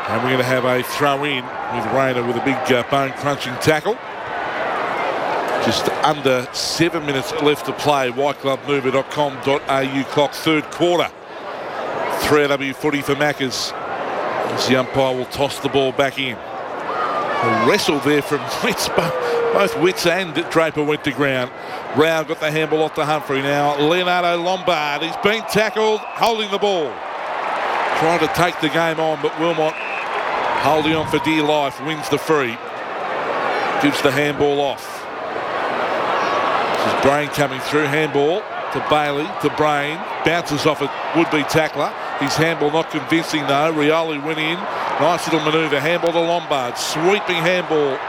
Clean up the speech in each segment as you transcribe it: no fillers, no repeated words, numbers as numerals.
And we're going to have a throw in with Rayner with a big bone-crunching tackle. Just under 7 minutes left to play. whiteclubmover.com.au clock, third quarter. 3AW footy for Maccas. As the umpire will toss the ball back in. A wrestle there from Witts. Both Witts and Draper went to ground. Rao got the handball off to Humphrey. Now Leonardo Lombard. He's been tackled, holding the ball. Trying to take the game on, but Wilmot holding on for dear life. Wins the free. Gives the handball off. This is Brain coming through. Handball to Bailey, to Brain. Bounces off a would-be tackler. His handball not convincing though. Rioli went in. Nice little manoeuvre. Handball to Lombard. Sweeping handball.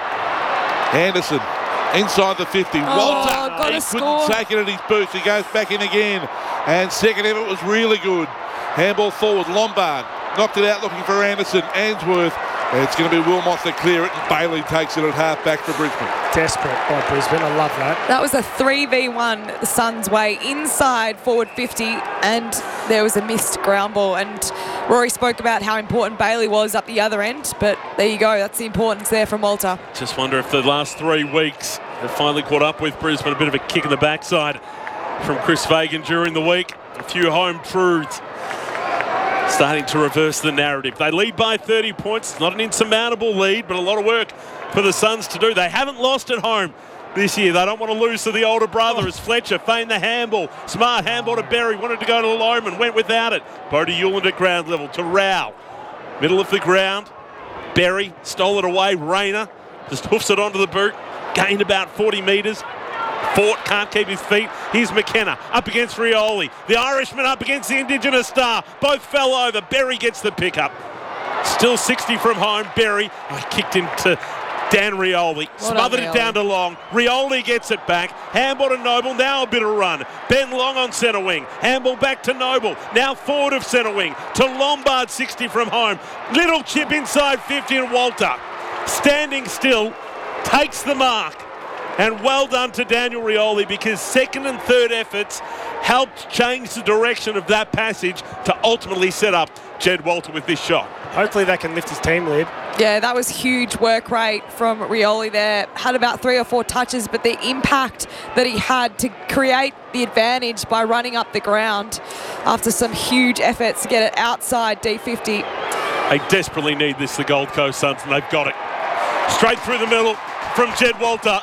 Anderson inside the 50. Walter, he couldn't take it at his boots. He goes back in again. And second effort was really good. Handball forward. Lombard knocked it out looking for Anderson. Ainsworth. It's going to be Wilmot to clear it, and Bailey takes it at half back for Brisbane. Desperate by Brisbane. I love that. That was a 3v1 the Suns' way inside forward 50, and there was a missed ground ball. And Rory spoke about how important Bailey was up the other end, but there you go. That's the importance there from Walter. Just wonder if the last 3 weeks have finally caught up with Brisbane. A bit of a kick in the backside from Chris Fagan during the week. A few home truths starting to reverse the narrative. They lead by 30 points. Not an insurmountable lead, but a lot of work for the Suns to do. They haven't lost at home this year. They don't want to lose to the older brother as Fletcher feigned the handball. Smart handball to Berry. Wanted to go to Loman. Went without it. Bodie Yuland at ground level to Rao. Middle of the ground. Berry stole it away. Rayner just hoofs it onto the boot. Gained about 40 metres. Fort can't keep his feet. Here's McKenna up against Rioli. The Irishman up against the Indigenous star. Both fell over. Berry gets the pickup. Still 60 from home. Berry kicked into Dan Rioli. Smothered it down to Long. Rioli gets it back. Handball to Noble. Now a bit of run. Ben Long on centre wing. Handball back to Noble. Now forward of centre wing to Lombard, 60 from home. Little chip inside 50 and Walter standing still takes the mark. And well done to Daniel Rioli, because second and third efforts helped change the direction of that passage to ultimately set up Jed Walter with this shot. Hopefully that can lift his team lead. Yeah, that was huge work rate from Rioli there. Had about 3 or 4 touches, but the impact that he had to create the advantage by running up the ground after some huge efforts to get it outside D50. They desperately need this, the Gold Coast Suns, and they've got it. Straight through the middle from Jed Walter.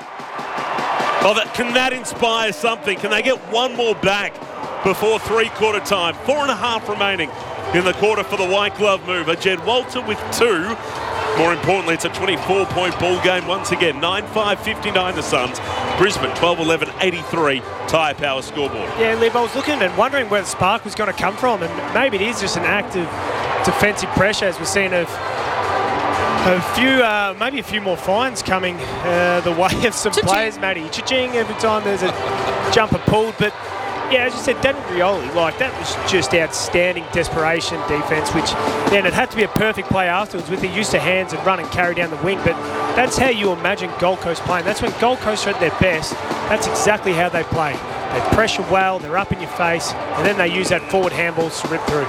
Can that inspire something? Can they get one more back before three-quarter time? 4.5 remaining in the quarter for the White Glove mover. Jed Walter with 2. More importantly, it's a 24-point ball game once again. 9-5-59 the Suns. Brisbane 12-11-83 Tyre Power scoreboard. Yeah, Liv, I was looking and wondering where the spark was going to come from, and maybe it is just an act of defensive pressure, as we're seeing maybe a few more fines coming the way of some players, Matty. Cha-ching every time there's a jumper pulled. But, yeah, as you said, Daniel Rioli, that was just outstanding desperation defence, which then it had to be a perfect play afterwards with the use of hands and run and carry down the wing. But that's how you imagine Gold Coast playing. That's when Gold Coast are at their best. That's exactly how they play. They pressure well, they're up in your face, and then they use that forward handballs to rip through.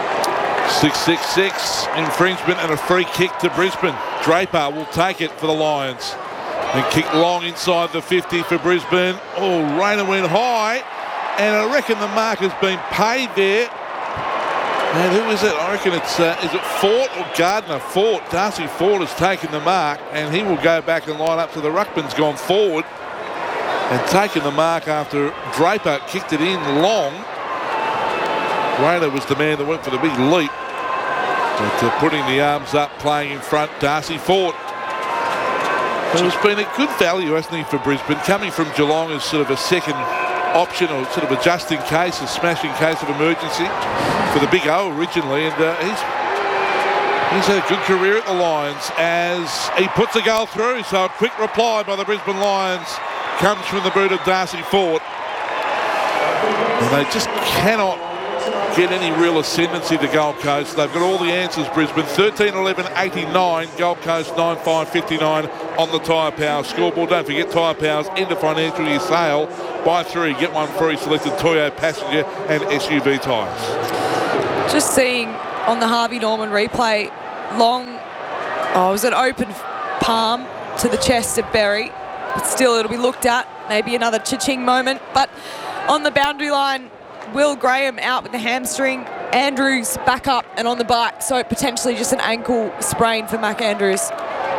6-6-6 infringement and a free kick to Brisbane. Draper will take it for the Lions. And kick long inside the 50 for Brisbane. Oh, Rayner went high. And I reckon the mark has been paid there. And who is it? I reckon it's, is it Fort or Gardner? Fort. Darcy Fort has taken the mark. And he will go back and line up. So the ruckman's gone forward and taken the mark after Draper kicked it in long. Rayner was the man that went for the big leap. But putting the arms up, playing in front, Darcy Fort. But it's been a good value, hasn't he, for Brisbane, coming from Geelong as sort of a second option, or sort of a just in case, a smash in case of emergency for the Big O originally. And he's had a good career at the Lions as he puts the goal through. So a quick reply by the Brisbane Lions comes from the boot of Darcy Fort. And they just cannot get any real ascendancy to Gold Coast. They've got all the answers, Brisbane. 13-11-89, Gold Coast 9-5-59 on the Tyre Power scoreboard. Don't forget Tyre Power's end of financial year sale. Buy 3, get 1 free selected Toyo passenger and SUV tyres. Just seeing on the Harvey Norman replay, long. Oh, it was an open palm to the chest of Berry. But still, it'll be looked at. Maybe another cha-ching moment. But on the boundary line, Will Graham out with the hamstring. Andrews back up and on the bike. So potentially just an ankle sprain for Mac Andrews.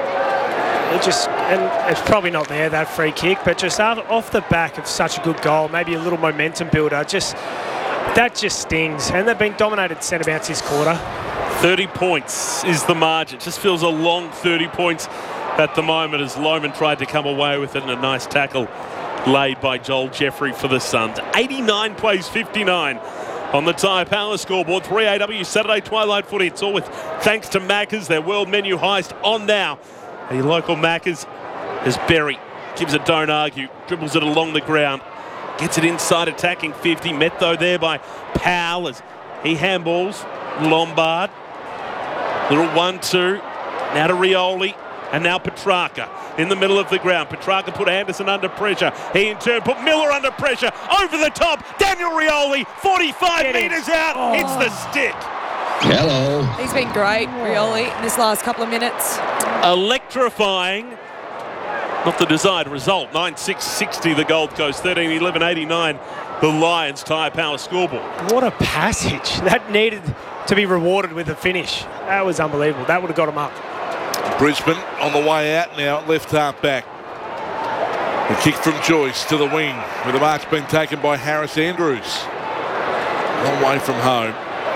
And it's probably not there, that free kick, but just off the back of such a good goal, maybe a little momentum builder, that just stings. And they've been dominated centre bounce this quarter. 30 points is the margin. Just feels a long 30 points at the moment as Lohmann tried to come away with it, and a nice tackle laid by Joel Jeffrey for the Suns. 89 plays 59 on the Tyre Power scoreboard. 3AW Saturday Twilight Footy. It's all with thanks to Macca's, their world menu heist on now. The local Macca's as Berry gives it don't argue, dribbles it along the ground, gets it inside attacking 50. Met though there by Powell as he handballs Lombard. Little 1-2. Now to Rioli. And now Petrarca in the middle of the ground. Petrarca put Anderson under pressure. He in turn put Miller under pressure. Over the top. Daniel Rioli, 45 metres out. Hits the stick. Hello. He's been great, Rioli, in this last couple of minutes. Electrifying. Not the desired result. 9-6-60 the Gold Coast. 13-11-89 the Lions Tyre Power scoreboard. What a passage. That needed to be rewarded with a finish. That was unbelievable. That would have got him up. Brisbane on the way out now at left half back. The kick from Joyce to the wing, with the mark's been taken by Harris Andrews. Long way from home.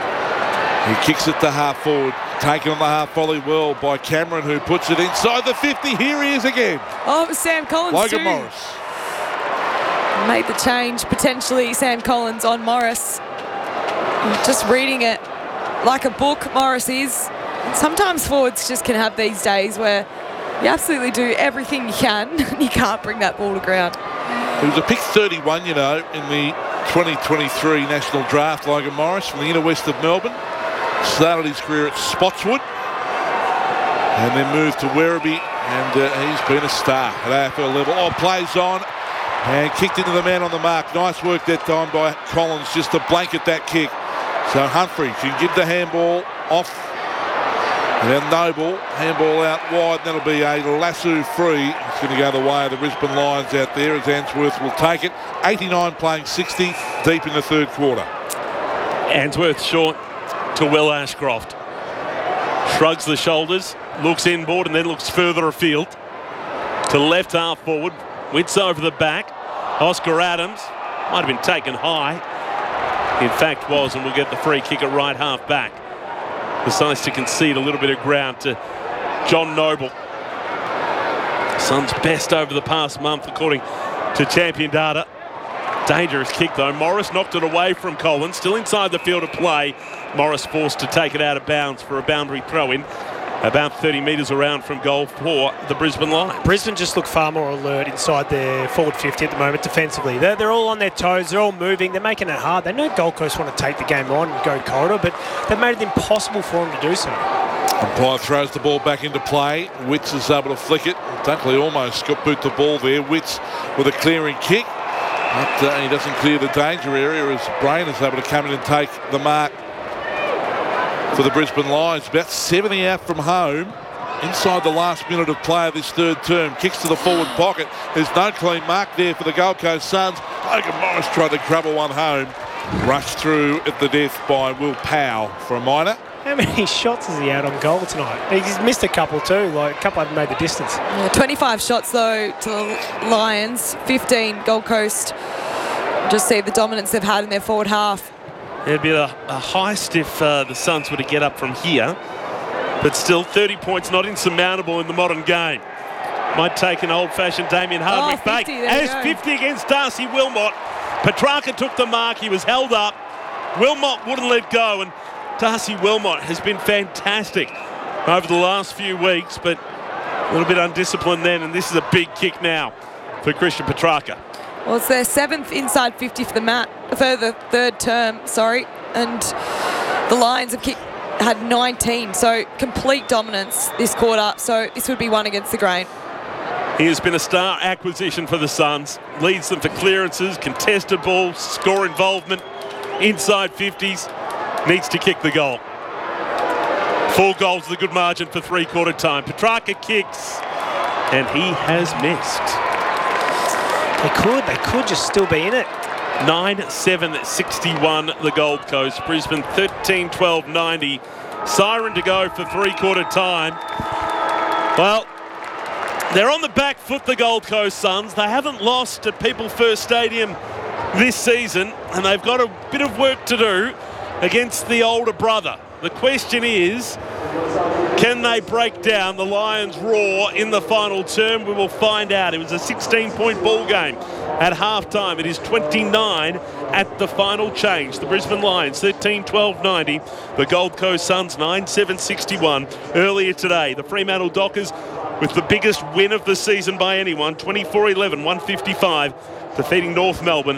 He kicks it to half forward, taken on the half volley well by Cameron, who puts it inside the 50. Here he is again. Oh, it was Sam Collins Logan too. Morris. Made the change, potentially Sam Collins on Morris. Just reading it like a book, Morris is. Sometimes forwards just can have these days where you absolutely do everything you can and you can't bring that ball to ground. He was a pick 31, you know, in the 2023 National Draft, Logan Morris, from the inner west of Melbourne. Started his career at Spotswood and then moved to Werribee, and he's been a star at AFL level. Oh, plays on and kicked into the man on the mark. Nice work that time by Collins just to blanket that kick. So Humphrey can give the handball off. And then Noble, handball out wide, and that'll be a lasso free. It's going to go the way of the Brisbane Lions out there as Answorth will take it. 89 playing 60 deep in the third quarter. Answorth short to Will Ashcroft. Shrugs the shoulders, looks inboard and then looks further afield. To left half forward, Wits over the back. Oscar Adams might have been taken high. In fact was, and we'll get the free kick at right half back. Decides to concede a little bit of ground to John Noble. Suns best over the past month according to champion data. Dangerous kick though. Morris knocked it away from Collins. Still inside the field of play. Morris forced to take it out of bounds for a boundary throw-in. About 30 metres around from goal for the Brisbane Lions. Brisbane just look far more alert inside their forward 50 at the moment defensively. They're all on their toes. They're all moving. They're making it hard. They know Gold Coast want to take the game on and go corridor, but they've made it impossible for them to do so. Umpire throws the ball back into play. Wits is able to flick it. Dunkley almost got boot the ball there. Wits with a clearing kick. But he doesn't clear the danger area as Brain is able to come in and take the mark for the Brisbane Lions. About 70 out from home. Inside the last minute of play of this third term. Kicks to the forward pocket. There's no clean mark there for the Gold Coast Suns. Logan Morris tried to grabble one home. Rushed through at the death by Will Powell for a minor. How many shots has he had on goal tonight? He's missed a couple too. Like a couple haven't made the distance. Yeah, 25 shots though to the Lions. 15 Gold Coast. Just see the dominance they've had in their forward half. It'd be a heist if the Suns were to get up from here. But still, 30 points not insurmountable in the modern game. Might take an old-fashioned Damien Hardwick back. As 50 against Darcy Wilmot. Petrarca took the mark. He was held up. Wilmot wouldn't let go. And Darcy Wilmot has been fantastic over the last few weeks, but a little bit undisciplined then. And this is a big kick now for Christian Petrarca. Well, it's their 7th inside 50 for the third term, and the Lions have had 19, so complete dominance this quarter, so this would be one against the grain. He has been a star acquisition for the Suns, leads them for clearances, contested balls, score involvement, inside 50s, needs to kick the goal. 4 goals is a good margin for three-quarter time. Petrarca kicks, and he has missed. They could just still be in it. 9-7-61 the Gold Coast. Brisbane 13-12-90. Siren to go for three-quarter time. Well, they're on the back foot, the Gold Coast Suns. They haven't lost at People First Stadium this season, and they've got a bit of work to do against the older brother. The question is, can they break down the Lions' roar in the final term? We will find out. It was a 16-point ball game at halftime. It is 29 at the final change. The Brisbane Lions 13-12-90. The Gold Coast Suns 9-7-61 earlier today. The Fremantle Dockers with the biggest win of the season by anyone, 24-11, 155, defeating North Melbourne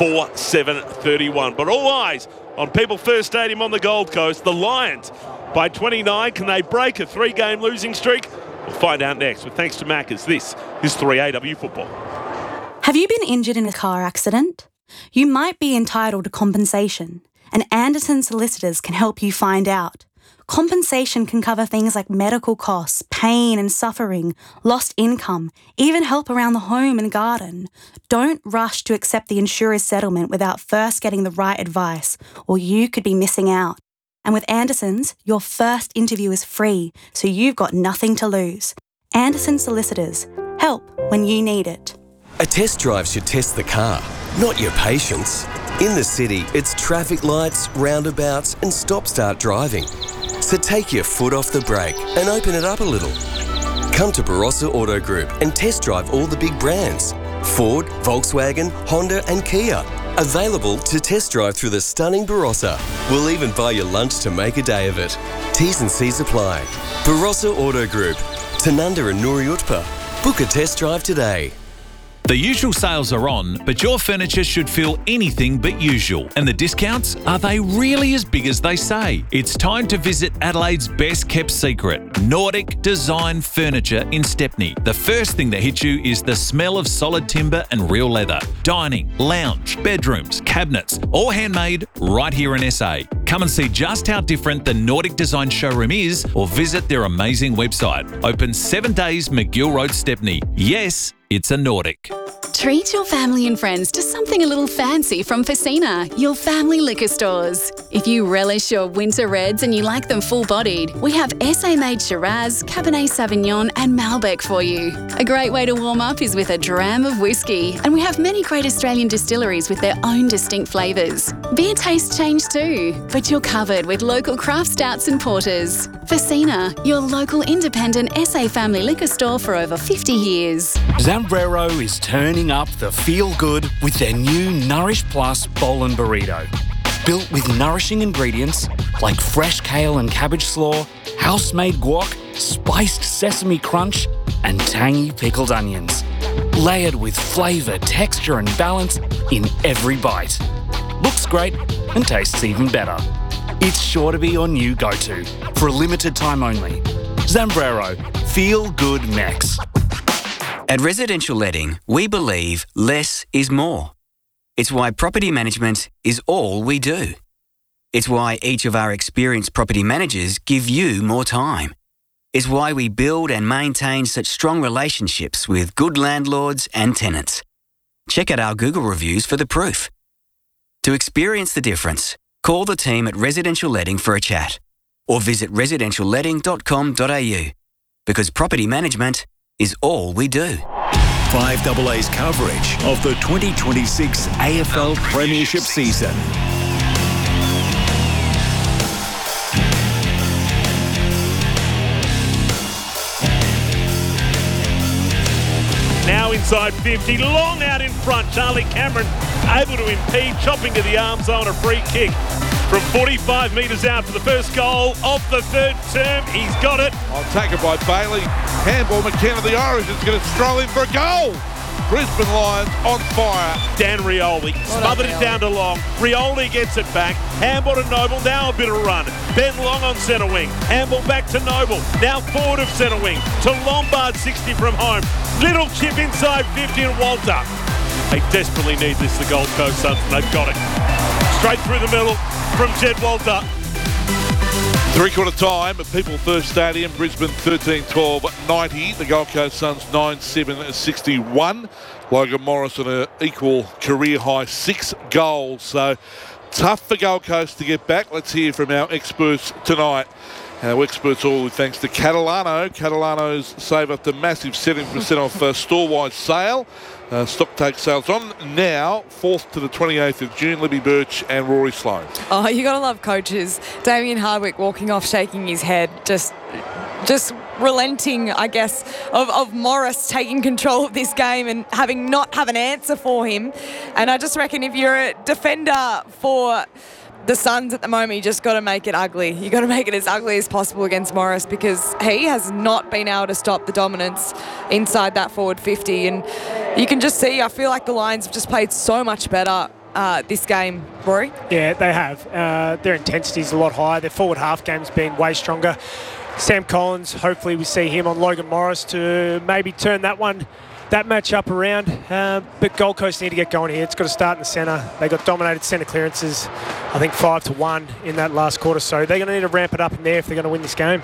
4-7-31. But all eyes on People First Stadium on the Gold Coast. The Lions by 29. Can they break a 3-game losing streak? We'll find out next. With thanks to Maccas, this is 3AW Football. Have you been injured in a car accident? You might be entitled to compensation, and Anderson Solicitors can help you find out. Compensation can cover things like medical costs, pain and suffering, lost income, even help around the home and garden. Don't rush to accept the insurer's settlement without first getting the right advice, or you could be missing out. And with Anderson's, your first interview is free, so you've got nothing to lose. Anderson Solicitors. Help when you need it. A test drive should test the car, not your patience. In the city, it's traffic lights, roundabouts, and stop-start driving. So take your foot off the brake and open it up a little. Come to Barossa Auto Group and test drive all the big brands. Ford, Volkswagen, Honda and Kia. Available to test drive through the stunning Barossa. We'll even buy you lunch to make a day of it. T's and C's apply. Barossa Auto Group. Tanunda and Nuri Utpa. Book a test drive today. The usual sales are on, but your furniture should feel anything but usual. And the discounts, are they really as big as they say? It's time to visit Adelaide's best kept secret, Nordic Design Furniture in Stepney. The first thing that hits you is the smell of solid timber and real leather. Dining, lounge, bedrooms, cabinets, all handmade right here in SA. Come and see just how different the Nordic Design showroom is, or visit their amazing website. Open 7 days, McGill Road, Stepney. Yes, it's a Nordic. Treat your family and friends to something a little fancy from Facina, your family liquor stores. If you relish your winter reds and you like them full-bodied, we have SA-made Shiraz, Cabernet Sauvignon and Malbec for you. A great way to warm up is with a dram of whiskey, and we have many great Australian distilleries with their own distinct flavours. Beer tastes change too, but you're covered with local craft stouts and porters. Facina, your local independent SA family liquor store for over 50 years. Zambrero is turning up the feel-good with their new Nourish Plus Bowl and Burrito. Built with nourishing ingredients like fresh kale and cabbage slaw, house-made guac, spiced sesame crunch, and tangy pickled onions. Layered with flavour, texture and balance in every bite. Looks great and tastes even better. It's sure to be your new go-to for a limited time only. Zambrero, Feel Good Mex. At Residential Letting, we believe less is more. It's why property management is all we do. It's why each of our experienced property managers give you more time. It's why we build and maintain such strong relationships with good landlords and tenants. Check out our Google reviews for the proof. To experience the difference, call the team at Residential Letting for a chat or visit residentialletting.com.au, because property management is all we do. 5AA's coverage of the 2026 AFL Premiership season. Now inside 50, long out in front. Charlie Cameron able to impede, chopping to the arm zone, a free kick from 45 metres out for the first goal of the third term. He's got it. I'll take it by Bailey. Handball, McKenna, the Irish is going to stroll in for a goal. Brisbane Lions on fire. Dan Rioli smothered it down to Long. Rioli gets it back. Handball to Noble. Now a bit of a run. Ben Long on centre wing. Handball back to Noble. Now forward of centre wing to Lombard, 60 from home. Little chip inside 50 and Walter. They desperately need this, the Gold Coast Suns, and they've got it. Straight through the middle from Jed Walter. Three-quarter time at People First Stadium, Brisbane 13-12-90. The Gold Coast Suns 9-7-61. Logan Morris on an equal career-high 6 goals. So tough for Gold Coast to get back. Let's hear from our experts tonight. Our experts all thanks to Catalano. Catalano's save up to massive 70% off store-wide sale. Stock take sales on now, 4th to the 28th of June. Libby Birch and Rory Sloane. Oh, you got to love coaches. Damien Hardwick walking off, shaking his head, just relenting, I guess, of Morris taking control of this game and not have an answer for him. And I just reckon if you're a defender for the Suns at the moment, you just got to make it ugly. You got to make it as ugly as possible against Morris, because he has not been able to stop the dominance inside that forward 50. And you can just see, I feel like the Lions have just played so much better this game, Rory. Yeah, they have. Their intensity is a lot higher. Their forward half game's been way stronger. Sam Collins, hopefully we see him on Logan Morris to maybe turn that match up around. But Gold Coast need to get going here. It's got to start in the centre. They got dominated centre clearances, I think 5-1 in that last quarter. So they're going to need to ramp it up in there if they're going to win this game.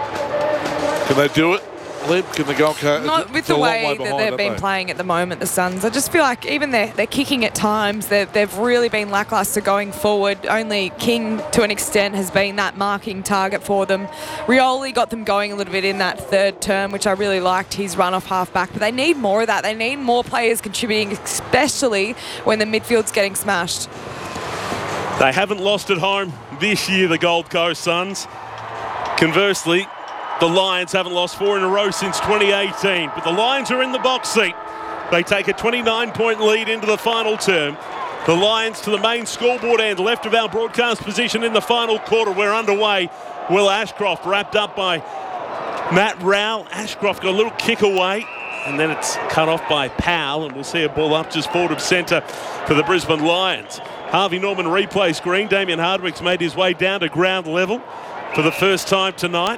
Can they do it, Lib? Can the Gold Coast? Not with the way that they've been playing at the moment, the Suns. I just feel like even they're kicking at times. They've really been lacklustre going forward. Only King, to an extent, has been that marking target for them. Rioli got them going a little bit in that third term, which I really liked, his run off half-back. But they need more of that. They need more players contributing, especially when the midfield's getting smashed. They haven't lost at home this year, the Gold Coast Suns. Conversely, the Lions haven't lost 4 in a row since 2018, but the Lions are in the box seat. They take a 29-point lead into the final term. The Lions to the main scoreboard end, left of our broadcast position in the final quarter. We're underway. Will Ashcroft wrapped up by Matt Rowell. Ashcroft got a little kick away, and then it's cut off by Powell, and we'll see a ball up just forward of centre for the Brisbane Lions. Harvey Norman replay screen. Damien Hardwick's made his way down to ground level for the first time tonight.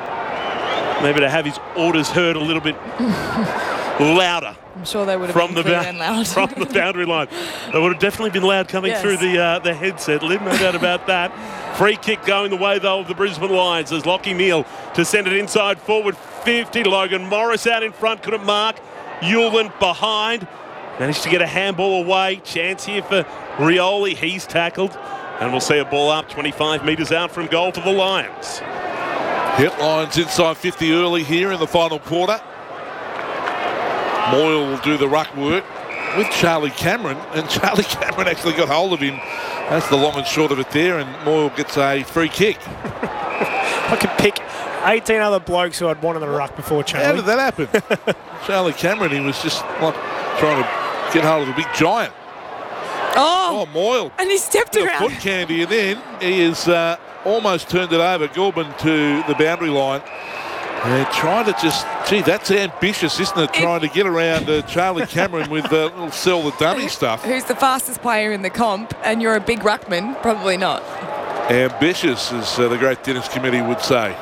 Maybe to have his orders heard a little bit louder. I'm sure they would have been clear and loud. From the boundary line. They would have definitely been loud coming through the headset, Liv, no doubt about that. Free kick going the way, though, of the Brisbane Lions as Lockie Neal to send it inside forward 50. Logan Morris out in front, couldn't mark. Yuland behind. Managed to get a handball away. Chance here for Rioli. He's tackled. And we'll see a ball up 25 metres out from goal for the Lions. Hit Lions inside 50 early here in the final quarter. Moyle will do the ruck work with Charlie Cameron, and Charlie Cameron actually got hold of him. That's the long and short of it there, and Moyle gets a free kick. I could pick 18 other blokes who I'd want in the ruck before Charlie. How did that happen? Charlie Cameron, he was just like trying to get hold of a big giant. Oh, Moyle. And he stepped around. Foot candy, and then he is almost turned it over. Goulburn to the boundary line. They're trying to just, gee, that's ambitious, isn't it? Trying to get around Charlie Cameron with little sell the dummy stuff. Who's the fastest player in the comp, and you're a big ruckman? Probably not. Ambitious, as the great Dennis Committee would say.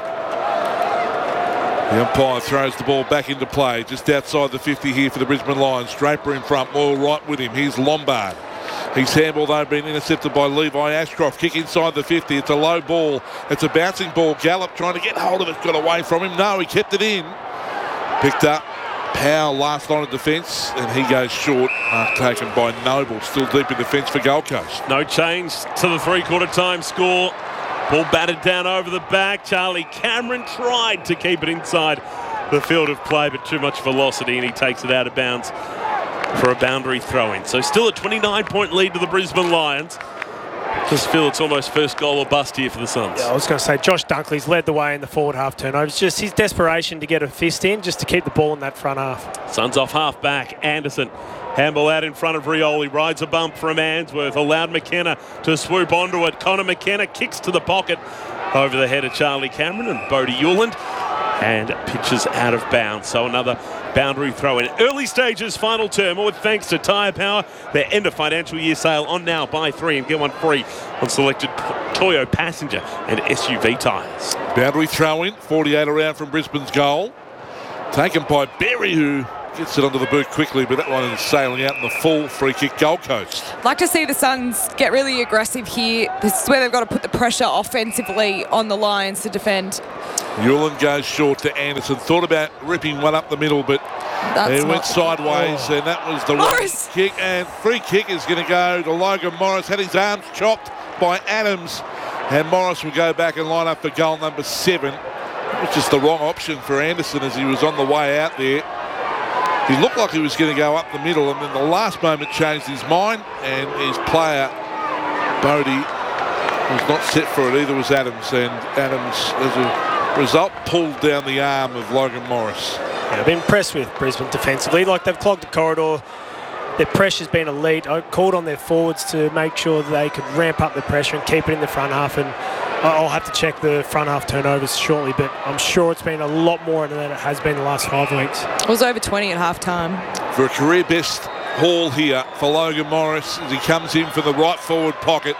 The umpire throws the ball back into play, just outside the 50 here for the Brisbane Lions. Draper in front, Moyle right with him. Here's Lombard. His handball, though, been intercepted by Levi Ashcroft. Kick inside the 50. It's a low ball. It's a bouncing ball. Gallup trying to get hold of it. Got away from him. No, he kept it in. Picked up. Powell, last line of defence, and he goes short. Mark taken by Noble. Still deep in defence for Gold Coast. No change to the three-quarter time score. Ball batted down over the back. Charlie Cameron tried to keep it inside the field of play, but too much velocity, and he takes it out of bounds for a boundary throw-in. So still a 29-point lead to the Brisbane Lions. Just feel it's almost first goal or bust here for the Suns. Yeah, I was going to say, Josh Dunkley's led the way in the forward half turnovers. Just his desperation to get a fist in, just to keep the ball in that front half. Suns off half-back. Anderson. Handball out in front of Rioli. Rides a bump from Answorth. Allowed McKenna to swoop onto it. Connor McKenna kicks to the pocket over the head of Charlie Cameron and Bodie Yuland. And pitches out of bounds. So another boundary throw in. Early stages, final term, all thanks to Tyre Power. Their end of financial year sale on now. Buy 3 and get 1 free on selected Toyo passenger and SUV tyres. Boundary throw in, 48 around from Brisbane's goal. Taken by Berry, who gets it onto the boot quickly, but that one is sailing out in the full free kick, Gold Coast. I'd like to see the Suns get really aggressive here. This is where they've got to put the pressure offensively on the Lions to defend. Newland goes short to Anderson. Thought about ripping one up the middle, but it went sideways, and that was the right kick. And free kick is going to go to Logan Morris. Had his arms chopped by Adams, and Morris will go back and line up for goal number 7, which is the wrong option for Anderson as he was on the way out there. He looked like he was going to go up the middle, and then the last moment changed his mind, and his player, Bodie, was not set for it. Either was Adams, and Adams, as a result, pulled down the arm of Logan Morris. Yeah, I've been impressed with Brisbane defensively. Like, they've clogged the corridor. Their pressure's been elite. I called on their forwards to make sure that they could ramp up the pressure and keep it in the front half. And I'll have to check the front half turnovers shortly, but I'm sure it's been a lot more than it has been the last 5 weeks. It was over 20 at half-time. For a career best haul here for Logan Morris as he comes in from the right forward pocket.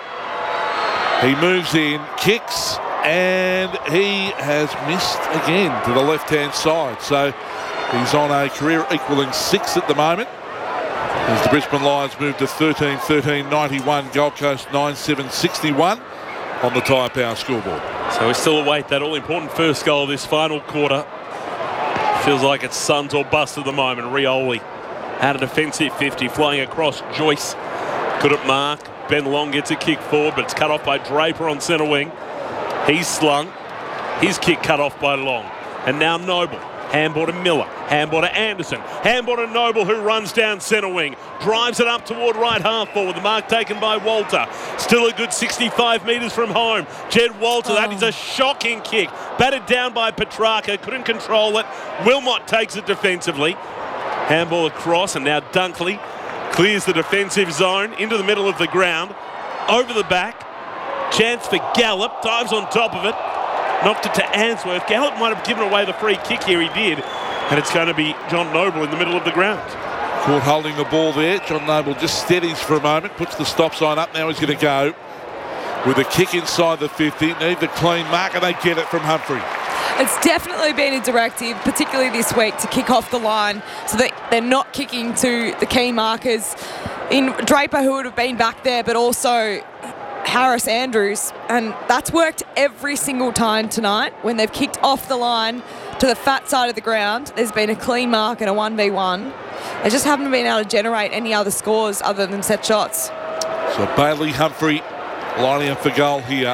He moves in, kicks, and he has missed again to the left-hand side. So he's on a career equaling 6 at the moment. As the Brisbane Lions move to 13-13-91, Gold Coast 9-7-61 on the Tyre Power scoreboard. So we still await that all-important first goal of this final quarter. Feels like it's Suns or bust at the moment. Rioli out of defensive 50, flying across Joyce. Good at mark. Ben Long gets a kick forward, but it's cut off by Draper on centre wing. He's slung. His kick cut off by Long. And now Noble. Handball to Miller. Handball to Anderson. Handball to Noble, who runs down centre wing. Drives it up toward right half forward. The mark taken by Walter. Still a good 65 metres from home. Jed Walter, that is a shocking kick. Batted down by Petrarca. Couldn't control it. Wilmot takes it defensively. Handball across, and now Dunkley clears the defensive zone into the middle of the ground. Over the back. Chance for Gallup. Dives on top of it. Knocked it to Answorth. Gallup might have given away the free kick here. He did. And it's going to be John Noble in the middle of the ground. Caught holding the ball there. John Noble just steadies for a moment. Puts the stop sign up. Now he's going to go with a kick inside the 50. Need the clean mark, and they get it from Humphrey. It's definitely been a directive, particularly this week, to kick off the line so that they're not kicking to the key markers in Draper, who would have been back there, but also Harris Andrews, and that's worked every single time tonight. When they've kicked off the line to the fat side of the ground, there's been a clean mark and a 1v1. They just haven't been able to generate any other scores other than set shots. So Bailey Humphrey lining up for goal here.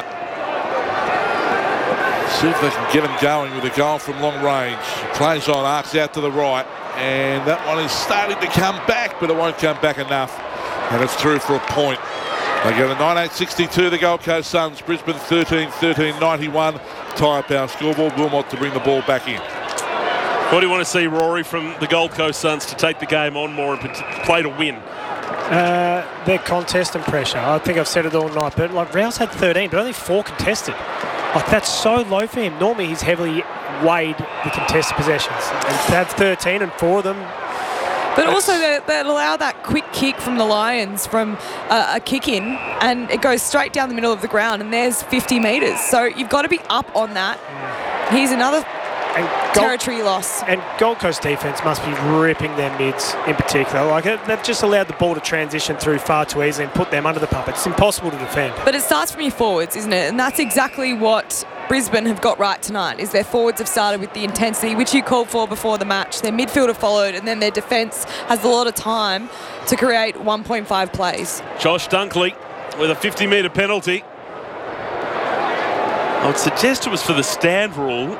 See if they can get him going with a goal from long range. Plays on, arcs out to the right, and that one is starting to come back, but it won't come back enough, and it's through for a point. They go to 9-8-62, the Gold Coast Suns. Brisbane 13-13-91. Tyre Power scoreboard. Wilmot to bring the ball back in. What do you want to see, Rory, from the Gold Coast Suns to take the game on more and play to win? Their contest and pressure. I think I've said it all night, but like Rouse had 13, but only 4 contested. Like, that's so low for him. Normally he's heavily weighed the contested possessions. And to have 13 and 4 of them. But also they allow that quick kick from the Lions from a kick in, and it goes straight down the middle of the ground, and there's 50 metres. So you've got to be up on that. Here's another territory loss. And Gold Coast defence must be ripping their mids in particular. Like, they've just allowed the ball to transition through far too easily and put them under the pump. It's impossible to defend. But it starts from your forwards, isn't it? And that's exactly what Brisbane have got right tonight, is their forwards have started with the intensity, which you called for before the match. Their midfield have followed, and then their defence has a lot of time to create 1.5 plays. Josh Dunkley with a 50-metre penalty. I would suggest it was for the stand rule,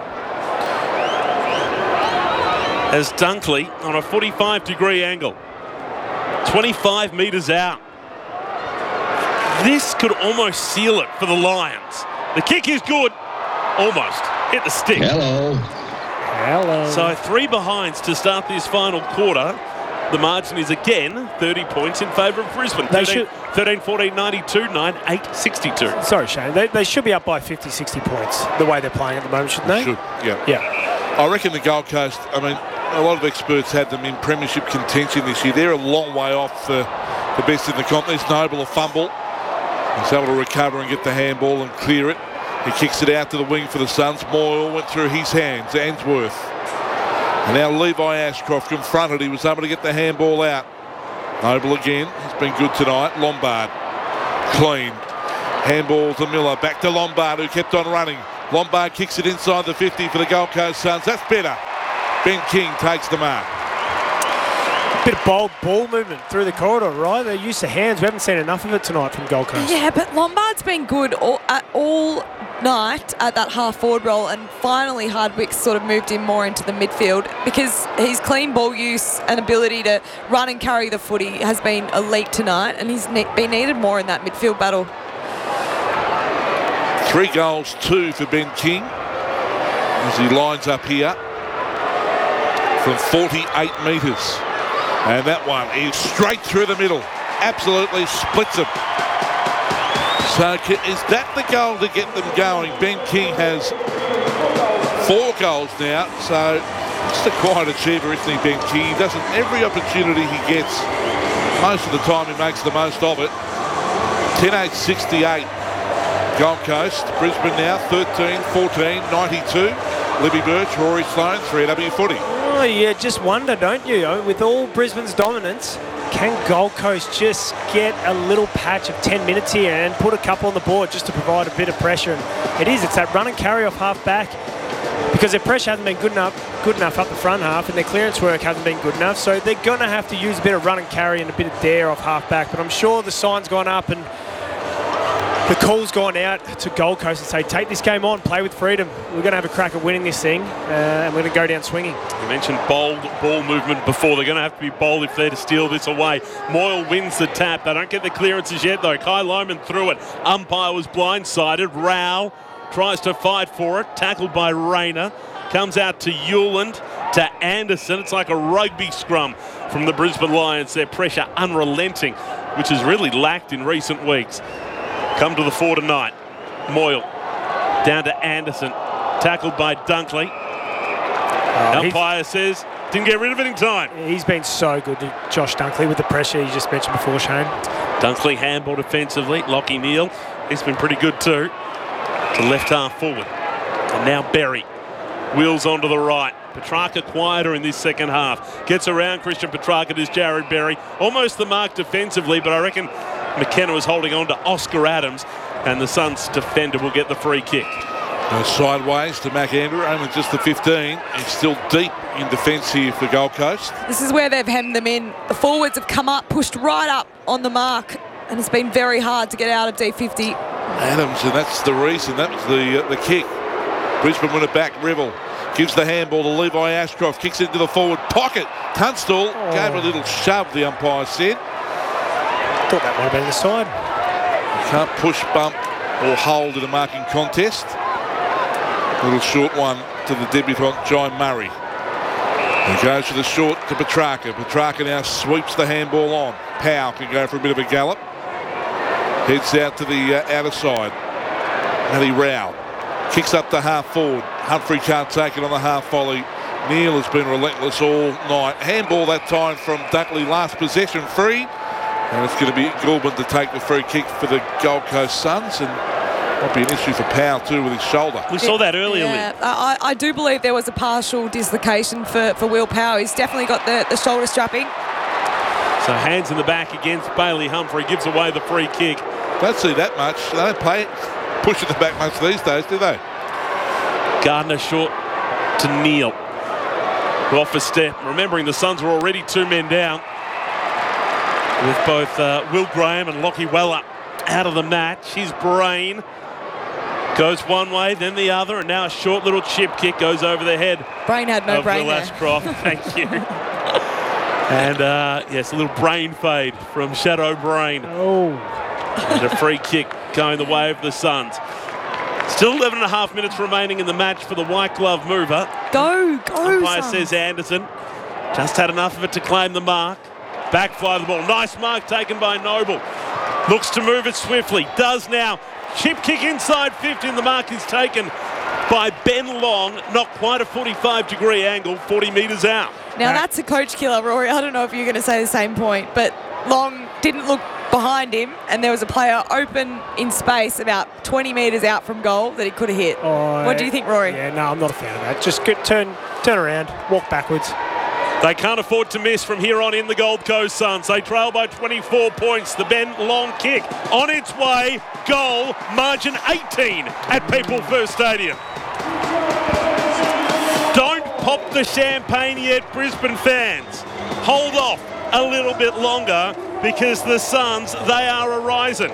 as Dunkley on a 45-degree angle, 25 metres out. This could almost seal it for the Lions. The kick is good. Almost. Hit the stick. Hello. So 3 behinds to start this final quarter. The margin is again 30 points in favour of Brisbane. 13-14-92, 9-8-62. Sorry, Shane. They should be up by 50, 60 points the way they're playing at the moment, shouldn't they? Should, yeah. Yeah. I reckon the Gold Coast, I mean, a lot of experts had them in premiership contention this year. They're a long way off the best in the comp. There's Noble, a fumble. He's able to recover and get the handball and clear it. He kicks it out to the wing for the Suns. Moyle went through his hands. Answorth And now Levi Ashcroft confronted. He was able to get the handball out. Noble again. He's been good tonight. Lombard. Clean. Handball to Miller. Back to Lombard, who kept on running. Lombard kicks it inside the 50 for the Gold Coast Suns. That's better. Ben King takes the mark. Bit of bold ball movement through the corridor, right? They're used to hands. We haven't seen enough of it tonight from Gold Coast. Yeah, but Lombard's been good all night at that half-forward role, and finally Hardwick's sort of moved him more into the midfield because his clean ball use and ability to run and carry the footy has been elite tonight, and he's been needed more in that midfield battle. 3 goals, 2 for Ben King as he lines up here from 48 metres. And that one is straight through the middle. Absolutely splits them. So is that the goal to get them going? Ben King has 4 goals now. So it's a quiet achiever, isn't he, Ben King? He doesn't, every opportunity he gets, most of the time he makes the most of it. 10-8-68. Gold Coast. Brisbane now 13, 14, 92. Libby Birch, Rory Sloane, 3AW footy. Oh, you just wonder, don't you? With all Brisbane's dominance, can Gold Coast just get a little patch of 10 minutes here and put a couple on the board just to provide a bit of pressure? And it's that run and carry off half back because their pressure hasn't been good enough up the front half, and their clearance work hasn't been good enough. So they're going to have to use a bit of run and carry and a bit of dare off half back. But I'm sure the sign's gone up and the call's gone out to Gold Coast and say, take this game on, play with freedom. We're going to have a crack at winning this thing, and we're going to go down swinging. You mentioned bold ball movement before. They're going to have to be bold if they're to steal this away. Moyle wins the tap. They don't get the clearances yet, though. Kai Loman threw it. Umpire was blindsided. Rao tries to fight for it. Tackled by Rayner. Comes out to Hewland, to Anderson. It's like a rugby scrum from the Brisbane Lions. Their pressure unrelenting, which has really lacked in recent weeks. Come to the fore tonight. Moyle down to Anderson. Tackled by Dunkley. Umpire says, didn't get rid of it in time. He's been so good to Josh Dunkley with the pressure you just mentioned before, Shane. Dunkley handball defensively. Lockie Neal, he's been pretty good too. To left half forward. And now Berry. Wheels onto the right. Petrarca quieter in this second half. Gets around Christian Petrarca. There's Jared Berry. Almost the mark defensively, but I reckon McKenna was holding on to Oscar Adams, and the Suns defender will get the free kick. Goes sideways to McAndrew, only just the 15. He's still deep in defence here for Gold Coast. This is where they've hemmed them in. The forwards have come up, pushed right up on the mark, and it's been very hard to get out of D50. Adams, and that's the reason. That was the kick. Brisbane win it back. Revel gives the handball to Levi Ashcroft, kicks it into the forward pocket. Tunstall gave a little shove, the umpire said. Thought that might have been the side. You can't push, bump or hold in a marking contest. A little short one to the debutant Jai Murray. He goes to the short to Petrarca. Petrarca now sweeps the handball on. Powell can go for a bit of a gallop. Heads out to the outer side. Matty Rao kicks up to half forward. Humphrey can't take it on the half volley. Neal has been relentless all night. Handball that time from Dunkley. Last possession free. And it's going to be Goulburn to take the free kick for the Gold Coast Suns, and might be an issue for Powell too with his shoulder. We saw that earlier. Yeah, I do believe there was a partial dislocation for Will Powell. He's definitely got the shoulder strapping. So hands in the back against Bailey Humphrey, gives away the free kick. Don't see that much. They don't push it the back much these days, do they? Gardner short to Neal. Off a step. Remembering the Suns were already 2 men down, with both Will Graham and Lockie Weller out of the match. His brain goes one way, then the other, and now a short little chip kick goes over the head. Brain had no brain Will there. Ashcroft. Thank you. And yes, a little brain fade from Shadow Brain. Oh. And a free kick going the way of the Suns. Still 11 and a half minutes remaining in the match for the white glove mover. Go, Umpire Suns. says Anderson just had enough of it to claim the mark. Back fly the ball. Nice mark taken by Noble. Looks to move it swiftly. Does now. Chip kick inside 50, and the mark is taken by Ben Long. Not quite a 45-degree angle, 40 metres out. Now that's a coach killer, Rory. I don't know if you're going to say the same point, but Long didn't look behind him, and there was a player open in space about 20 metres out from goal that he could have hit. Oh, what do you think, Rory? Yeah, no, I'm not a fan of that. Just turn turn around, walk backwards. They can't afford to miss from here on in, the Gold Coast Suns. They trail by 24 points. The Ben Long kick on its way. Goal, margin 18 at People First Stadium. Don't pop the champagne yet, Brisbane fans. Hold off a little bit longer because the Suns, they are arising.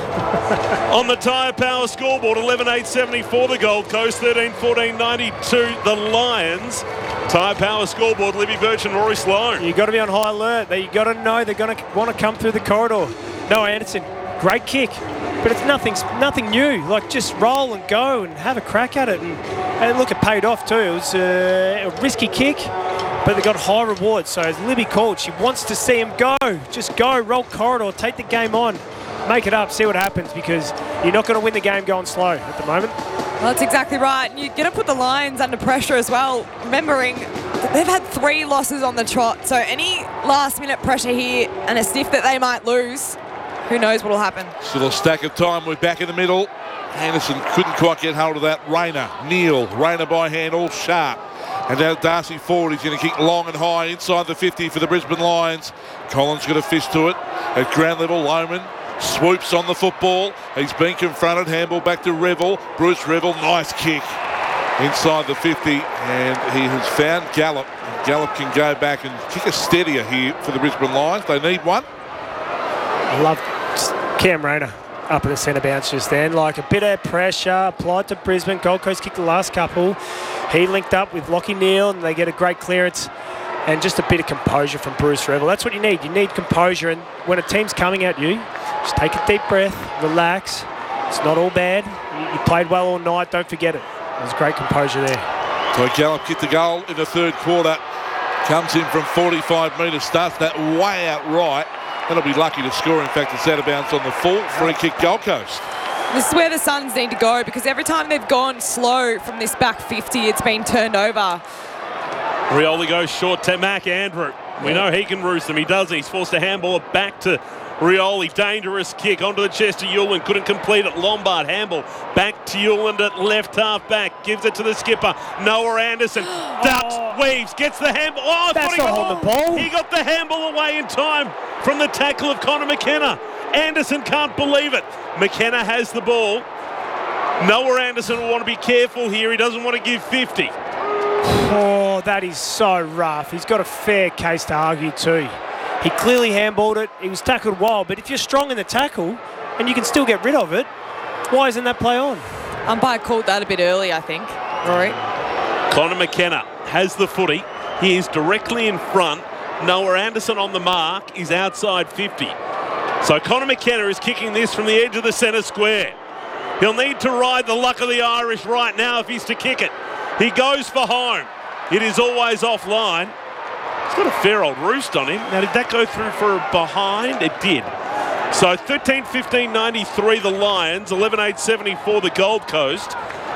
On the Tyre Power scoreboard, 11-8-74 the Gold Coast, 13-14-92 the Lions. Tyre Power scoreboard, Libby Birch and Rory Sloane. You've got to be on high alert. You've got to know they're going to want to come through the corridor. Noah Anderson, great kick, but it's nothing new. Like, just roll and go and have a crack at it. And look, it paid off too. It was a risky kick, but they got high reward. So as Libby called, she wants to see him go. Just go, roll corridor, take the game on. Make it up, see what happens, because you're not going to win the game going slow at the moment. Well, that's exactly right. And you're going to put the Lions under pressure as well, remembering that they've had 3 losses on the trot. So any last-minute pressure here and a sniff that they might lose, who knows what will happen. Still a stack of time. We're back in the middle. Anderson couldn't quite get hold of that. Rayner, Neal, Rayner by hand, all sharp. And now Darcy Ford, he's going to kick long and high inside the 50 for the Brisbane Lions. Collins got a fist to it. At ground level, Lohman swoops on the football. He's been confronted. Handball back to Revel. Bruce Revel, nice kick inside the 50. And he has found Gallup. And Gallup can go back and kick a steadier here for the Brisbane Lions. They need one. I love Cam Rayner up in the centre bounce just then. Like, a bit of pressure applied to Brisbane. Gold Coast kicked the last couple. He linked up with Lockie Neal and they get a great clearance. And just a bit of composure from Bruce Revel. That's what you need. You need composure. And when a team's coming at you, just take a deep breath, relax. It's not all bad. You played well all night. Don't forget it. There's great composure there. So Gallup kicked the goal in the third quarter. Comes in from 45 metres. Starts that way out right. That'll be lucky to score. In fact, it's out of bounds on the full. Free kick, Gold Coast. This is where the Suns need to go, because every time they've gone slow from this back 50, it's been turned over. Rioli goes short to Mac Andrew. We know he can roost them. He doesn't. He's forced to handball it back to Rioli. Dangerous kick onto the chest of Yuland. Couldn't complete it. Lombard handball back to Yuland at left half back. Gives it to the skipper. Noah Anderson ducks, weaves, gets the handball. Oh, I thought he got the ball. He got the handball away in time from the tackle of Connor McKenna. Anderson can't believe it. McKenna has the ball. Noah Anderson will want to be careful here. He doesn't want to give 50. Oh, that is so rough. He's got a fair case to argue too. He clearly handballed it. He was tackled wild, but if you're strong in the tackle and you can still get rid of it, why isn't that play on? Umpire called that a bit early, I think. Rory. Connor McKenna has the footy. He is directly in front. Noah Anderson on the mark is outside 50. So Connor McKenna is kicking this from the edge of the centre square. He'll need to ride the luck of the Irish right now if he's to kick it. He goes for home. It is always offline. He's got a fair old roost on him. Now, did that go through for a behind? It did. So 13-15-93 the Lions, 11-8-74 the Gold Coast.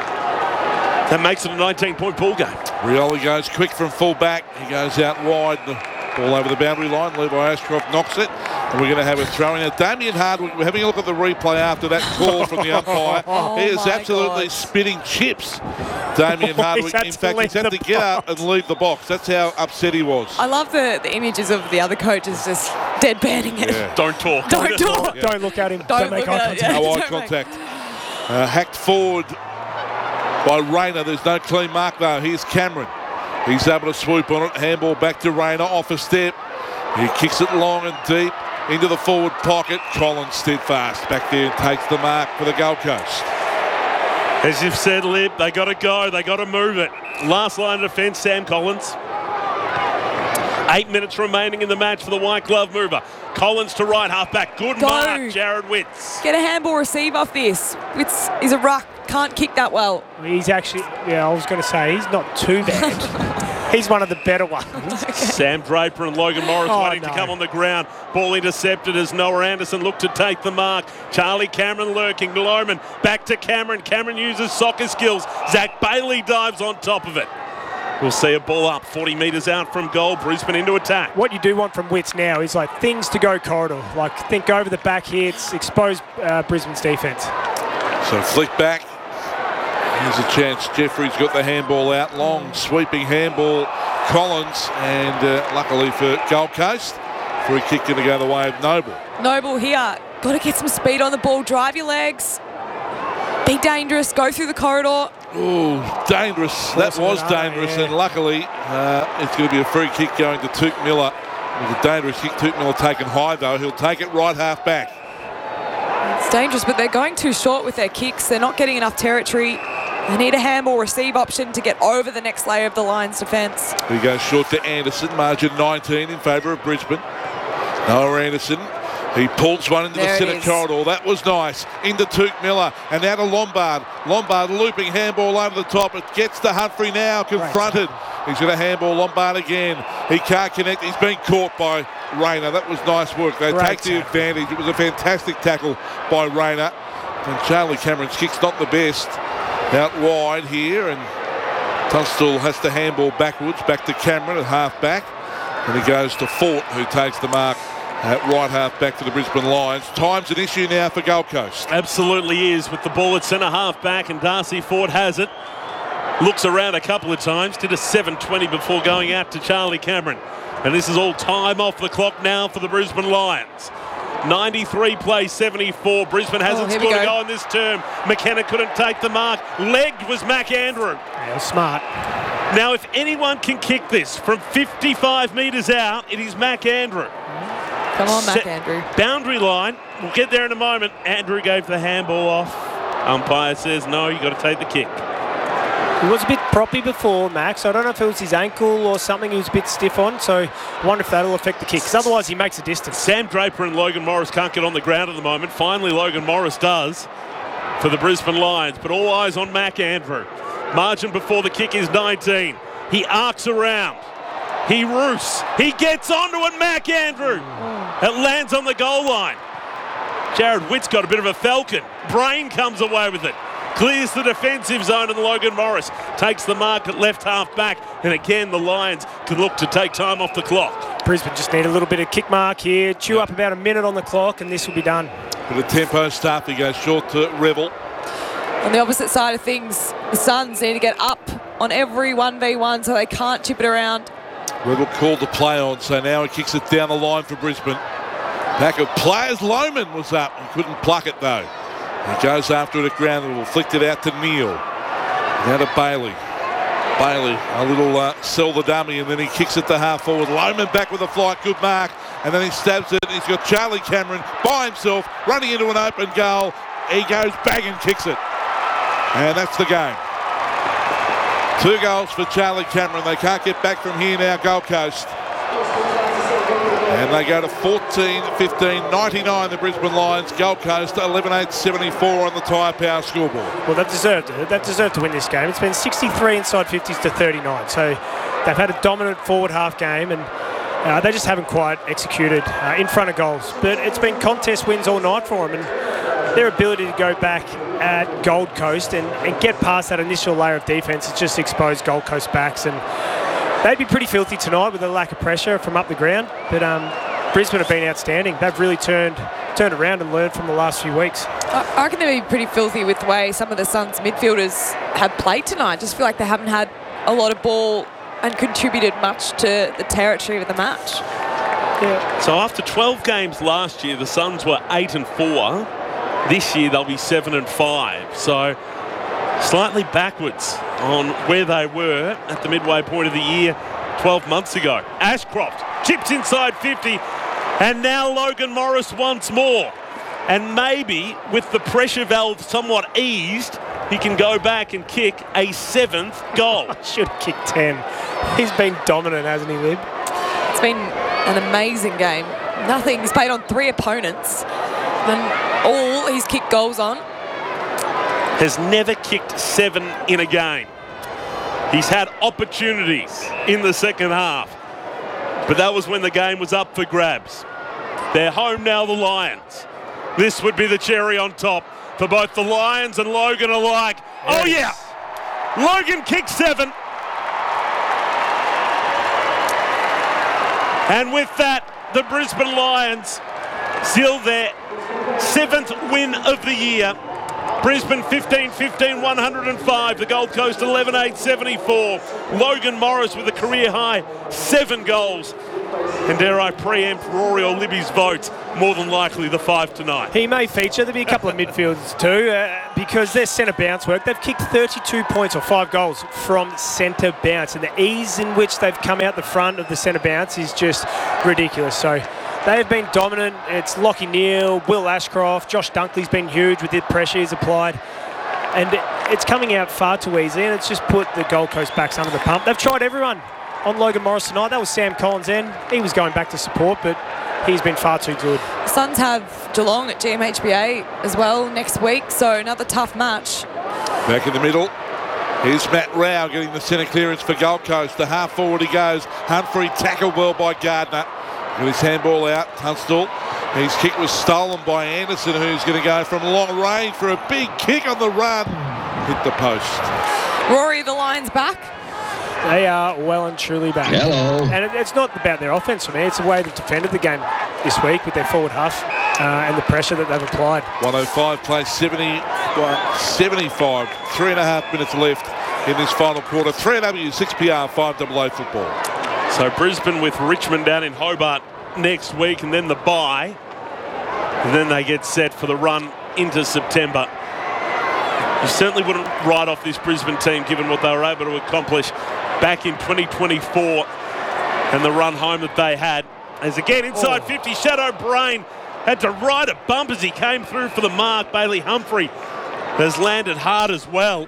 That makes it a 19-point ball game. Rioli goes quick from full back. He goes out wide. The ball over the boundary line. Levi Ashcroft knocks it. And we're going to have a throw in. Now, Damien Hardwick, we're having a look at the replay after that call from the umpire. He is absolutely spitting chips. Damien Hardwick, in fact, he's had to get up and leave the box. That's how upset he was. I love the images of the other coaches just deadpanning it. Yeah. Don't talk. Don't talk. Yeah. Don't look at him. Don't make look eye at contact. it, yeah. No eye Don't contact. Hacked forward by Rayner. There's no clean mark though. Here's Cameron. He's able to swoop on it. Handball back to Rayner off a step. He kicks it long and deep into the forward pocket. Collins steadfast back there and takes the mark for the Gold Coast. As you've said, Lib, they got to go. They got to move it. Last line of defence, Sam Collins. 8 minutes remaining in the match for the white glove mover. Collins to right half back. Good mark, Jared Witts. Get a handball receive off this. Witts is a ruck. Can't kick that well. He's actually, I was going to say, he's not too bad. He's one of the better ones. Sam Draper and Logan Morris waiting to come on the ground. Ball intercepted as Noah Anderson looked to take the mark. Charlie Cameron lurking. Lohman back to Cameron. Cameron uses soccer skills. Zach Bailey dives on top of it. We'll see a ball up 40 metres out from goal. Brisbane into attack. What you do want from Witts now is like things to go corridor. Like think over the back hits, expose Brisbane's defence. So flick back. Here's a chance. Jeffrey's got the handball out. Long sweeping handball. Collins, and luckily for Gold Coast, free kick going to go the way of Noble. Noble here. Got to get some speed on the ball. Drive your legs. Be dangerous. Go through the corridor. Oh, dangerous. That was dangerous, and luckily it's going to be a free kick going to Touk Miller. It was a dangerous kick. Touk Miller taken high, though. He'll take it right half back. It's dangerous, but they're going too short with their kicks. They're not getting enough territory. They need a handball receive option to get over the next layer of the Lions' defence. He goes short to Anderson, margin 19 in favour of Brisbane. Noah Anderson, he pulls one into the centre corridor. That was nice. Into Touk Miller, and now to Lombard. Lombard looping handball over the top. It gets to Humphrey now, confronted. He's going to handball Lombard again. He can't connect. He's been caught by Rayner. That was nice work. They take the advantage. It was a fantastic tackle by Rayner. And Charlie Cameron's kick's not the best. Out wide here, and Tunstall has to handball backwards, back to Cameron at half-back. And he goes to Fort, who takes the mark at right half-back for the Brisbane Lions. Time's an issue now for Gold Coast. Absolutely is, with the ball at centre half-back, and Darcy Fort has it. Looks around a couple of times, did a 7:20 before going out to Charlie Cameron. And this is all time off the clock now for the Brisbane Lions. 93 plays 74. Brisbane hasn't scored a goal in this term. McKenna couldn't take the mark. Legged was Mac Andrew. Yeah, smart. Now, if anyone can kick this from 55 metres out, it is Mac Andrew. Come on, Mac Andrew. Boundary line. We'll get there in a moment. Andrew gave the handball off. Umpire says, no, you've got to take the kick. He was a bit proppy before, Max. I don't know if it was his ankle or something he was a bit stiff on, so I wonder if that'll affect the kick, because otherwise he makes a distance. Sam Draper and Logan Morris can't get on the ground at the moment. Finally, Logan Morris does for the Brisbane Lions, but all eyes on Mac Andrew. Margin before the kick is 19. He arcs around. He roofs. He gets onto it, Mac Andrew. It lands on the goal line. Jared Witt's got a bit of a falcon. Brain comes away with it. Clears the defensive zone, and Logan Morris takes the mark at left half back. And again, the Lions can look to take time off the clock. Brisbane just need a little bit of kick mark here. Chew up about a minute on the clock, and this will be done. Bit of tempo stuff. He goes short to Revel. On the opposite side of things, the Suns need to get up on every 1v1 so they can't chip it around. Revel called the play on, so now he kicks it down the line for Brisbane. Pack of players. Lohman was up. He couldn't pluck it, though. He goes after it at ground and will flick it out to Neal. Now to Bailey. Bailey, a little sell the dummy, and then he kicks it to half forward. Lohman back with a flight, good mark, and then he stabs it. He's got Charlie Cameron by himself, running into an open goal. He goes bang and kicks it. And that's the game. 2 goals for Charlie Cameron. They can't get back from here now, Gold Coast. And they go to 14-15, 99, the Brisbane Lions. Gold Coast, 11-8, 74 on the Tyre Power scoreboard. Well, they've deserved it. They've deserved to win this game. It's been 63 inside 50s to 39. So they've had a dominant forward half game, and they just haven't quite executed in front of goals. But it's been contest wins all night for them. And their ability to go back at Gold Coast and get past that initial layer of defence has just exposed Gold Coast backs. And they'd be pretty filthy tonight with a lack of pressure from up the ground. But Brisbane have been outstanding. They've really turned around and learned from the last few weeks. I reckon they'd be pretty filthy with the way some of the Suns midfielders have played tonight. Just feel like they haven't had a lot of ball and contributed much to the territory of the match. Yeah. So after 12 games last year, the Suns were 8-4. This year they'll be 7-5. So slightly backwards on where they were at the midway point of the year 12 months ago. Ashcroft chips inside 50, and now Logan Morris once more. And maybe with the pressure valve somewhat eased, he can go back and kick a 7th goal. Should have kicked 10. He's been dominant, hasn't he, Lib? It's been an amazing game. He's played on 3 opponents, and all he's kicked goals on. Has never kicked 7 in a game. He's had opportunities in the second half, but that was when the game was up for grabs. They're home now, the Lions. This would be the cherry on top for both the Lions and Logan alike. Yes. Oh yeah, Logan kicks 7. And with that, the Brisbane Lions seal their 7th win of the year Brisbane 15-15, 105. The Gold Coast 11-8, 74. Logan Morris with a career high 7 goals. And dare I preempt Rory O'Libby's vote, more than likely the 5 tonight. He may feature. There'll be a couple of midfielders too, because their centre bounce work. They've kicked 32 points or 5 goals from centre bounce, and the ease in which they've come out the front of the centre bounce is just ridiculous. So they have been dominant. It's Lockie Neal, Will Ashcroft, Josh Dunkley's been huge with the pressure he's applied. And it's coming out far too easy, and it's just put the Gold Coast backs under the pump. They've tried everyone on Logan Morris tonight. That was Sam Collins then. He was going back to support, but he's been far too good. Suns have Geelong at GMHBA as well next week, so another tough match. Back in the middle. Here's Matt Rao getting the centre clearance for Gold Coast. The half forward he goes. Humphrey tackled well by Gardner. With his handball out, Tunstall. His kick was stolen by Anderson, who's going to go from long range for a big kick on the run. Hit the post. Rory, the Lions back. They are well and truly back. Hello. And it's not about their offence for me. It's the way they've defended the game this week with their forward half and the pressure that they've applied. 105 plays 75. 3.5 minutes left in this final quarter. 3AW, 6PR, 5AA football. So Brisbane with Richmond down in Hobart next week, and then the bye. And then they get set for the run into September. You certainly wouldn't write off this Brisbane team given what they were able to accomplish back in 2024 and the run home that they had. As again inside 50, Shadow Brain had to ride a bump as he came through for the mark. Bailey Humphrey has landed hard as well.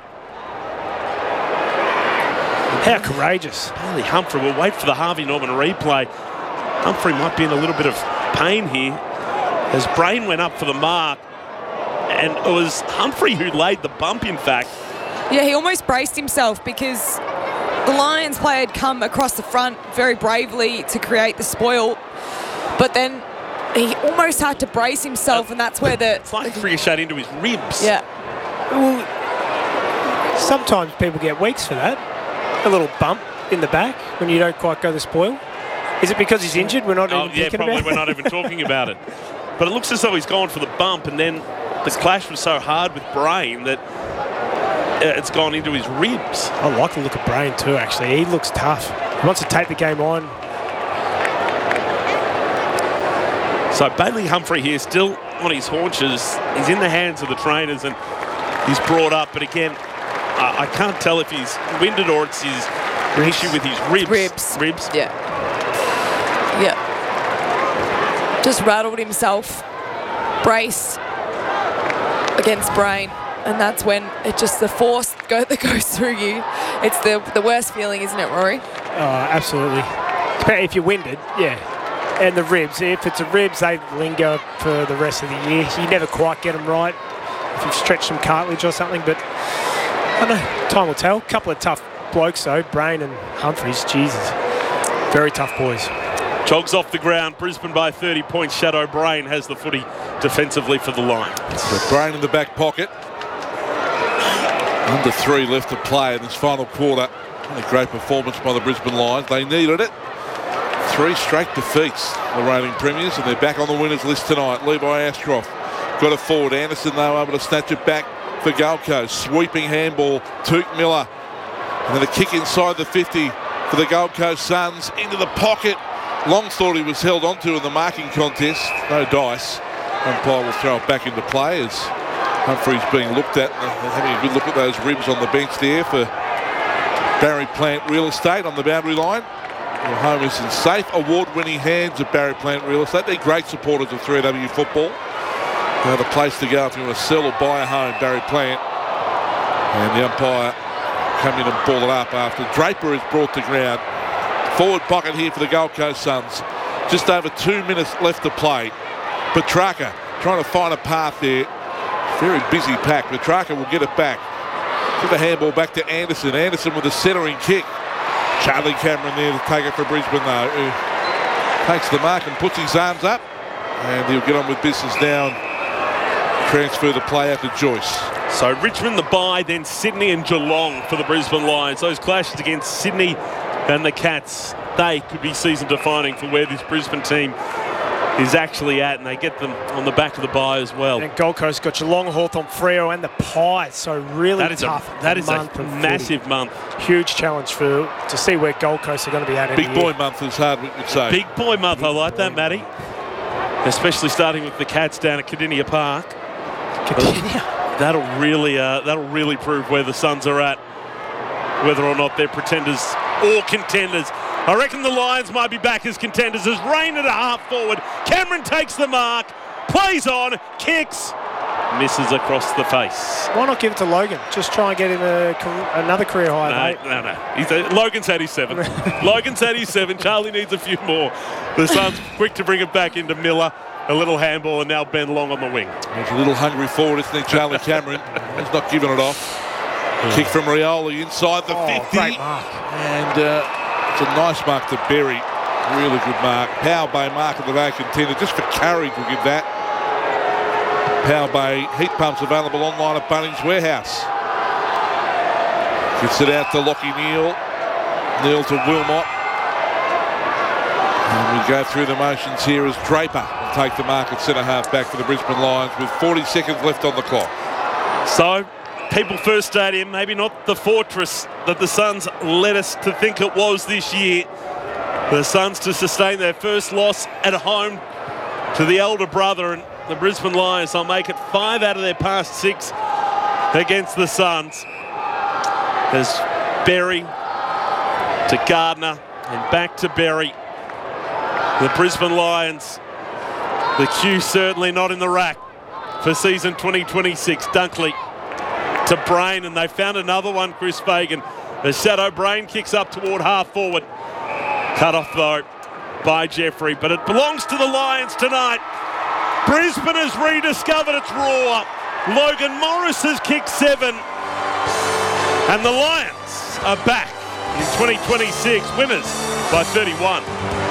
How courageous. Bailey Humphrey, we'll wait for the Harvey Norman replay. Humphrey might be in a little bit of pain here as Brain went up for the mark. And it was Humphrey who laid the bump, in fact. Yeah, he almost braced himself because the Lions player had come across the front very bravely to create the spoil. But then he almost had to brace himself, and that's where the... It's like ricocheted into his ribs. Yeah. Well, sometimes people get weeks for that. A little bump in the back when you don't quite go the spoil. Is it because he's injured? We're not even thinking about it? We're not even talking about it. But it looks as though he's gone for the bump, and then the clash was so hard with Brain that it's gone into his ribs. I like the look of Brain too, actually. He looks tough. He wants to take the game on. So Bailey Humphrey here still on his haunches. He's in the hands of the trainers and he's brought up. But again, I can't tell if he's winded or it's his issue with his ribs. Ribs? Yeah. Yeah. Just rattled himself. Brace against Brain. And that's when it just, the force that goes through you. It's the worst feeling, isn't it, Rory? Oh, absolutely. If you're winded, yeah. And the ribs, if it's a ribs, they linger for the rest of the year. You never quite get them right if you've stretched some cartilage or something, but I don't know, time will tell. Couple of tough blokes though, Brain and Humphreys, Jesus. Very tough boys. Jogs off the ground, Brisbane by 30 points. Shadow Brain has the footy defensively for the Lions. So Brain in the back pocket. Under 3 left to play in this final quarter. A great performance by the Brisbane Lions. They needed it. 3 straight defeats, the reigning premiers, and they're back on the winners list tonight. Levi Ashcroft got it forward. Anderson, though, able to snatch it back for Gold Coast. Sweeping handball, Took Miller. And then a kick inside the 50 for the Gold Coast Suns. Into the pocket. Long thought he was held onto in the marking contest. No dice. Umpire will throw it back into play as Humphrey's being looked at. Having a good look at those ribs on the bench there for Barry Plant Real Estate on the boundary line. Your home is in safe, award-winning hands of Barry Plant Real Estate. They're great supporters of 3AW football. They're the place to go if you want to sell or buy a home, Barry Plant. And the umpire come in and ball it up after Draper is brought to ground. Forward pocket here for the Gold Coast Suns. Just over 2 minutes left to play. Petrarca trying to find a path there. Very busy pack. Petrarca will get it back. Give the handball back to Anderson. Anderson with a centering kick. Charlie Cameron there to take it for Brisbane though, who takes the mark and puts his arms up, and he'll get on with business now and transfer the play out to Joyce. So Richmond the bye, then Sydney and Geelong for the Brisbane Lions. Those clashes against Sydney and the Cats, they could be season defining for where this Brisbane team is actually at, and they get them on the back of the bye as well. And Gold Coast got Geelong, Hawthorn, Freo and the Pies, so really tough. That is a massive month. Huge challenge to see where Gold Coast are going to be at. Big boy month is hard, we would say. Big boy month, I like that, Matty. Especially starting with the Cats down at Cardinia Park. That'll really prove where the Suns are at, whether or not they're pretenders or contenders. I reckon the Lions might be back as contenders as Rain at a half forward. Cameron takes the mark, plays on, kicks, misses across the face. Why not give it to Logan? Just try and get him another career high. No. Logan's had his 7. Logan's had his 7. Charlie needs a few more. The Suns quick to bring it back into Miller. A little handball, and now Ben Long on the wing. He's a little hungry forward, isn't he, Charlie Cameron? He's not giving it off. Kick from Rioli inside the 50. Great mark. And it's a nice mark to Berry. Really good mark. Power Bay mark of the day contender. Just for courage, we'll give that. Power Bay heat pumps available online at Bunnings Warehouse. Gets it out to Lockie Neal. Neal to Wilmot. And we go through the motions here as Draper will take the mark at centre half back for the Brisbane Lions with 40 seconds left on the clock. So, People First Stadium, maybe not the fortress that the Suns led us to think it was this year. The Suns to sustain their first loss at home to the elder brother, and the Brisbane Lions, they'll make it 5 out of their past 6 against the Suns. There's Berry to Gardner and back to Berry. The Brisbane Lions, the cue certainly not in the rack for season 2026. Dunkley to Brain, and they found another one, Chris Fagan. The shadow Brain kicks up toward half forward. Cut off though by Jeffrey, but it belongs to the Lions tonight. Brisbane has rediscovered its roar. Logan Morris has kicked 7. And the Lions are back in 2026, winners by 31.